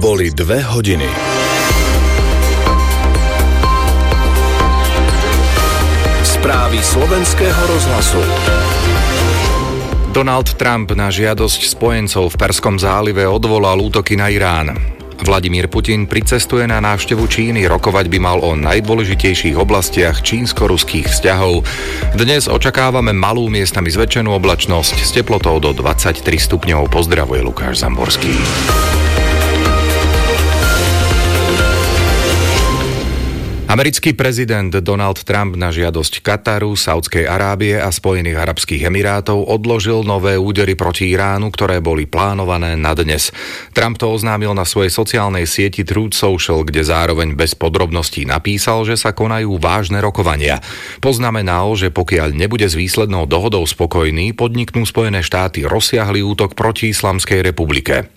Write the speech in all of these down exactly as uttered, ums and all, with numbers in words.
boli dve hodiny. Správy slovenského rozhlasu. Donald Trump na žiadosť spojencov v Perskom zálive odvolal útoky na Irán. Vladimír Putin pricestuje na návštevu Číny, rokovať by mal o najdôležitejších oblastiach čínsko-ruských vzťahov. Dnes očakávame malú, miestami zväčšenú oblačnosť s teplotou do dvadsaťtri stupňov. Pozdravuje Lukáš Zamborský. Americký prezident Donald Trump na žiadosť Kataru, Saudskej Arábie a Spojených arabských emirátov odložil nové údery proti Iránu, ktoré boli plánované na dnes. Trump to oznámil na svojej sociálnej sieti Truth Social, kde zároveň bez podrobností napísal, že sa konajú vážne rokovania. Poznamenal, že pokiaľ nebude s výslednou dohodou spokojný, podniknú Spojené štáty rozsiahly útok proti Islamskej republike.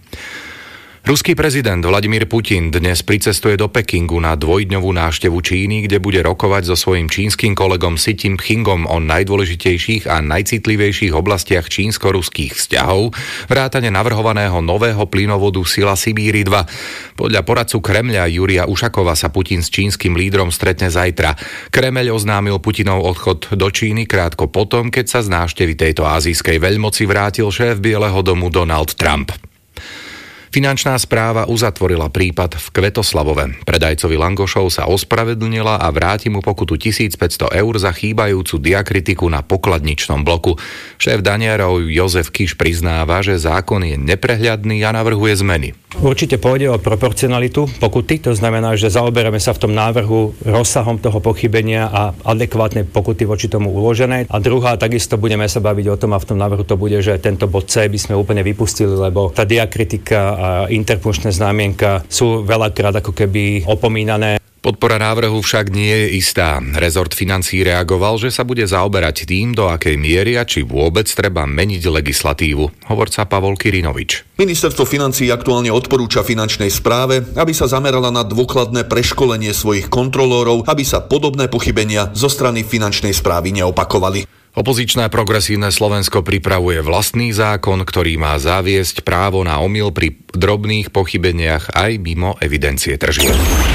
Ruský prezident Vladimír Putin dnes pricestuje do Pekingu na dvojdňovú návštevu Číny, kde bude rokovať so svojím čínskym kolegom Xi Jinpingom o najdôležitejších a najcitlivejších oblastiach čínsko-ruských vzťahov, vrátane navrhovaného nového plynovodu Sila Sibíri dva. Podľa poradcu Kremľa Jurija Ušakova sa Putin s čínskym lídrom stretne zajtra. Kremeľ oznámil Putinov odchod do Číny krátko potom, keď sa z návštevy tejto ázijskej veľmoci vrátil šéf Bieleho domu Donald Trump. Finančná správa uzatvorila prípad v Kvetoslavove. Predajcovi langošov sa ospravedlnila a vráti mu pokutu tisícpäťsto eur za chýbajúcu diakritiku na pokladničnom bloku. Šéf daniarov Jozef Kiš priznáva, že zákon je neprehľadný a navrhuje zmeny. Určite pôjde o proporcionalitu pokuty, to znamená, že zaoberáme sa v tom návrhu rozsahom toho pochybenia a adekvátne pokuty voči tomu uložené. A druhá, takisto budeme sa baviť o tom a v tom návrhu to bude, že tento bod C by sme úplne vypustili, lebo tá diakritika a interpunkčné znamienka sú veľakrát ako keby opomínané. Podpora návrhu však nie je istá. Rezort financií reagoval, že sa bude zaoberať tým, do akej miery a či vôbec treba meniť legislatívu. Hovorca Pavol Kyrinovič. Ministerstvo financií aktuálne odporúča finančnej správe, aby sa zamerala na dôkladné preškolenie svojich kontrolórov, aby sa podobné pochybenia zo strany finančnej správy neopakovali. Opozičné progresívne Slovensko pripravuje vlastný zákon, ktorý má zaviesť právo na omyl pri drobných pochybeniach aj mimo evidencie tržieb.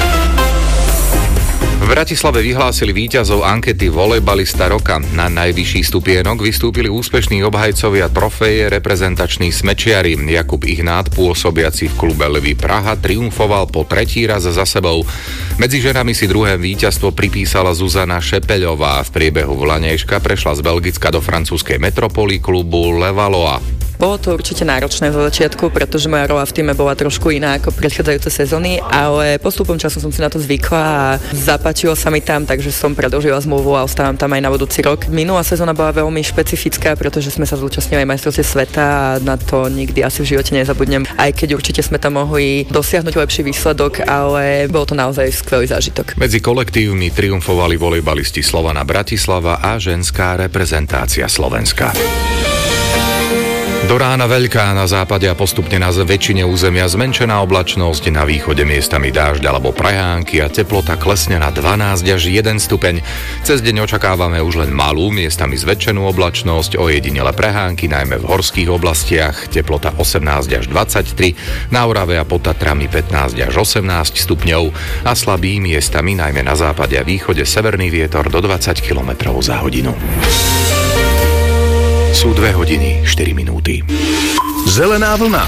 V Bratislave vyhlásili víťazov ankety Volejbalista roka. Na najvyšší stupienok vystúpili úspešní obhajcovia trofeje reprezentační smečiari. Jakub Ihnát, pôsobiaci v klube Levy Praha, triumfoval po tretí raz za sebou. Medzi ženami si druhé víťazstvo pripísala Zuzana Šepeľová. V priebehu vlanejška prešla z Belgicka do francúzskej metropoly klubu Levallois. Bolo to určite náročné zo začiatku, pretože moja rola v týme bola trošku iná ako predchádzajúce sezóny, ale postupom času som si na to zvykla a zapáčilo sa mi tam, takže som predĺžila zmluvu a ostávam tam aj na budúci rok. Minulá sezóna bola veľmi špecifická, pretože sme sa zúčastnili aj majstrovstiev sveta a na to nikdy asi v živote nezabudnem, aj keď určite sme tam mohli dosiahnuť lepší výsledok, ale bol to naozaj skvelý zážitok. Medzi kolektívmi triumfovali volejbalisti Slovana Bratislava a ženská reprezentácia Slovenska. Do rána veľká, na západe a postupne na väčšine územia zmenšená oblačnosť, na východe miestami dážď alebo prajánky a teplota klesne na dvanásť až jeden stupeň. Cez deň očakávame už len malú, miestami zväčšenú oblačnosť, ojedinele prehánky, najmä v horských oblastiach, teplota osemnásť až dvadsaťtri, na Orave a pod Tatrami pätnásť až osemnásť stupňov a slabý miestami, najmä na západe a východe severný vietor do dvadsať kilometrov za hodinu. Sú dve hodiny, štyri minúty. Zelená vlna.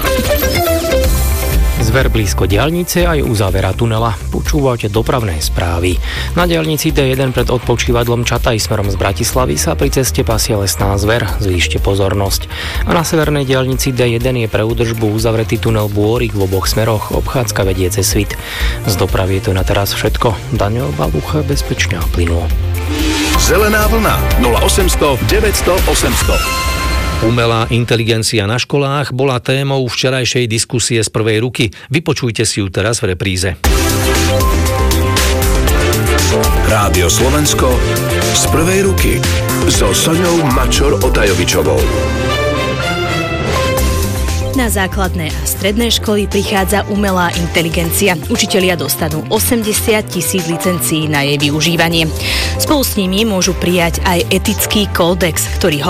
Zver blízko diaľnice aj uzávera tunela. Počúvate dopravné správy. Na diaľnici dé jeden pred odpočívadlom Čataj smerom z Bratislavy sa pri ceste pasie lesná zver. Zvýšte pozornosť. A na severnej diaľnici dé jeden je pre údržbu uzavretý tunel Bôrik v oboch smeroch. Obchádzka vedie cez Svit. Z dopravy je to na teraz všetko. Daniel Balucha, bezpečne a plynulo. Zelená vlna nula osemsto deväťsto osemsto. Umelá inteligencia na školách bola témou včerajšej diskusie z prvej ruky. Vypočujte si ju teraz v repríze. Rádio Slovensko z prvej ruky so Soňou Mačor-Otajovičovou. Na základné a stredné školy prichádza umelá inteligencia. Učitelia dostanú osemdesiat tisíc licencií na jej využívanie. Spolu s nimi môžu prijať aj etický kódex, ktorý